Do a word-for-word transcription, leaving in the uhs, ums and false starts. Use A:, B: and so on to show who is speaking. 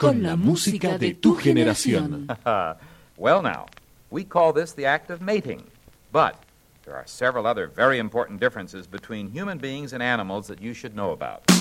A: con la música de tu generación.
B: Well now, we call this the act of mating, but there are several other very important differences between human beings and animals that you should know about.